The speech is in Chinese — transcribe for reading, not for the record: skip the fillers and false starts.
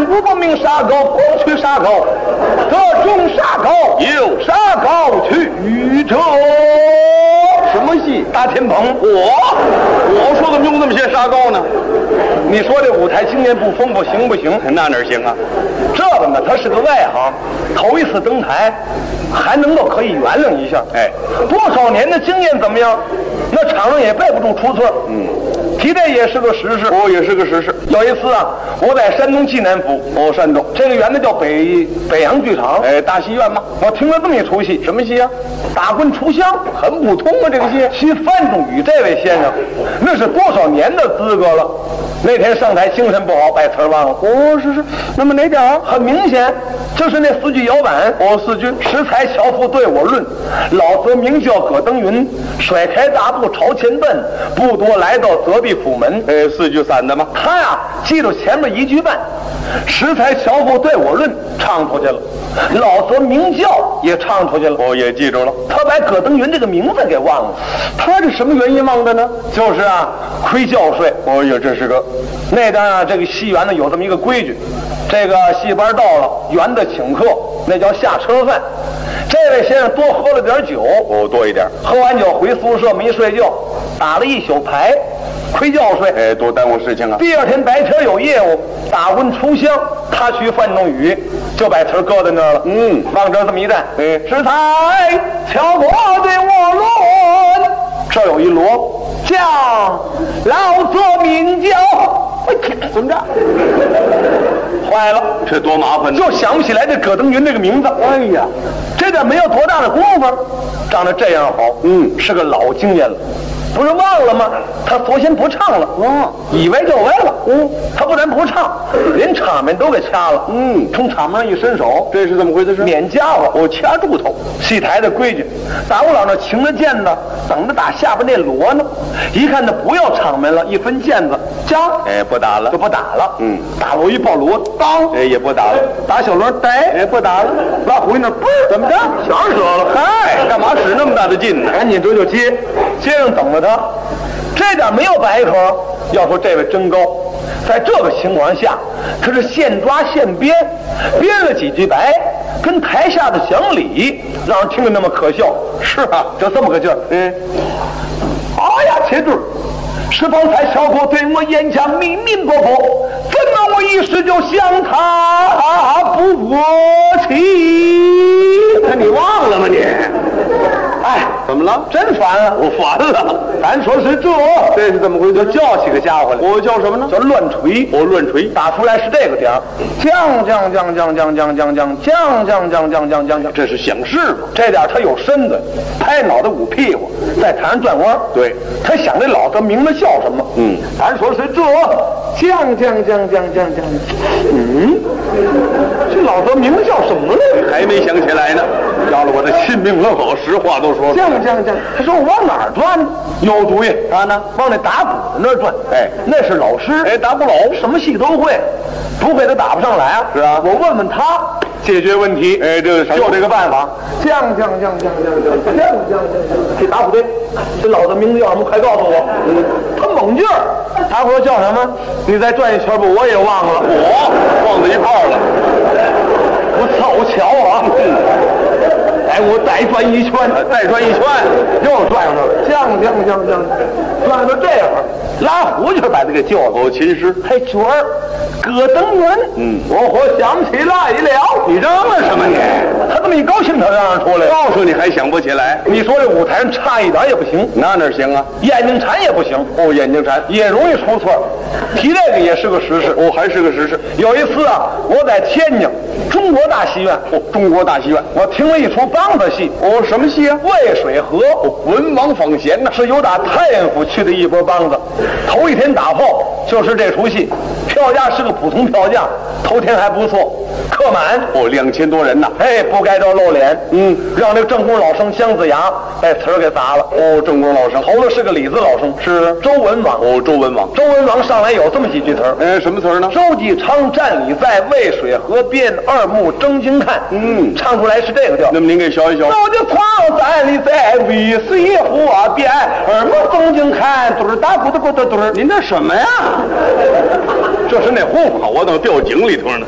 不不明杀高，不去杀高，得中杀高，有杀高去者。 什么戏？ 大天棚。 我说怎么用那么些沙膏呢？ 你说这舞台经验不丰富行不行？ 那哪行啊？ 这个呢，他是个外行，头一次登台，还能够可以原谅一下。 哎， 多少年的经验怎么样？那场上也背不住出错。提这也是个实事。 也是个实事。 有一次啊，我在山东济南府。 山东这个园子叫北洋剧场。 大戏院吗？ 我听了这么一出戏。 什么戏啊？ 打棍出香， 很普通啊，这个戏。 其范仲宇这位先生，那是多少年的资格了。那天上台精神不好，把词儿忘了。 是。那么哪点啊？ 很明显，就是那4句摇板。 4句。 时才樵夫对我论，老则名叫葛登云，甩开大步朝前奔，不多来到泽壁府门。 4句散的吗？ 他呀，记住前面1句半，时才樵夫对我论唱出去了，老则名叫也唱出去了。 也记住了。 他把葛登云这个名字给忘了。 他是什么原因忘的呢？ 就是啊，亏教税。 这是个。 那段啊，这个戏园呢有这么一个规矩，这个戏班到了，园子请客，那叫下车饭。这位先生多喝了点酒。 多一点。 喝完酒回宿舍没睡觉，打了1宿牌。亏教税， 多耽误事情啊！ 第二天白天有业务，打棍出香，他去范仲宇，就把词搁在那儿了。往这这么一站，时才樵夫对我论，这有一锣，将老则名叫，怎么着？坏了， 这多麻烦！ 就想不起来这葛登云这个名字。 哎呀， 这点没有多大的功夫，长得这样好，是个老经验了。不是忘了吗？他昨天不唱了，以为就完了，他不但不唱，连场面都给掐了，冲场面上一伸手， 这是怎么回事？ 免家伙，掐住头。戏台的规矩，打鼓佬那擎着毽子，等着打下边那锣呢。一看他不要场面了，一分毽子，将， 不打了， 就不打了。打锣一抱锣，当， 也不打了。 打小锣，呆， 不打了。 拉回那，嘣，怎么着？全折了。 嗨，干嘛使那么大的劲呢？ 赶紧这就接，接上等着他。这点没有白口，要说这位真高。在这个情况下，他是现抓现编，编了几句白，跟台下的讲理，让人听着那么可笑。是啊，就这么个劲儿。哎呀，且住！是方才樵夫对我言讲明明白白，怎么我一时就想他不过去？ 你忘了吗你？ 哎， 怎么了？ 真烦啊！ 我烦了。 咱说是这是怎么回事？ 就叫起个家伙来。 我叫什么呢？ 叫乱锤。 乱锤。 打出来是这个点儿，将， 这是响势嘛。 这点他有身子，拍脑袋捂屁股，在台上转弯。 对， 他想这老子名字叫什么？咱说是这将，这老子名字叫什么呢？ 还没想起来呢。要了我的亲命了，我实话都说了。 将，他说我往哪儿转？有主意，他呢往那打鼓的那儿转。那是老师。 打鼓佬什么戏都会，不会他打不上来啊。 是啊， 我问问他解决问题。 就这个办法。将，这打鼓队，这老子名字叫什么？快告诉我。他猛劲儿。打鼓叫什么？你再转一圈吧，我也忘了。 忘在一块儿了。 我凑巧啊。我再转一圈，又转上了，将，转到这会儿，拉胡就把他给救了。 琴师， 还角儿，葛登云。我想起来了。 你嚷嚷什么你？ 他这么一高兴，他嚷嚷出来。 告诉你还想不起来？ 你说这舞台上差一点也不行， 哪行啊？ 眼睛馋也不行。 眼睛馋也容易出错。提这个也是个实事。 还是个实事。 有一次啊，我在天津中国大戏院。 中国大戏院， 我听了一出梆子戏。 什么戏啊？ 渭水河。 文王访贤呢， 是由打太原府去的一波梆子。头一天打炮就是这出戏，票价是个普通票价，头天还不错，客满。 2000多人呢。 不该着露脸。让这正宫老生姜子牙把词儿给砸了。 正宫老生头的是个李字老生，是周文王。 周文王。 周文王上来有这么几句词儿。 什么词儿呢？ 周继昌站立在渭水河边，二目睁睛看。唱出来是这个调。 那么您给学一学。 周继昌站立在渭水河边，二目睁睛看，嘟儿打鼓的鼓的嘟儿。 您这什么呀？这是那呼法，我等掉井里头呢。